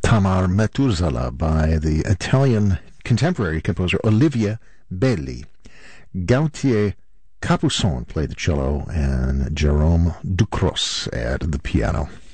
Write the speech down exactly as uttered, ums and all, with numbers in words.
Tamar Methuselah by the Italian contemporary composer Olivia Belli. Gautier Capuçon played the cello and Jerome Ducros at the piano.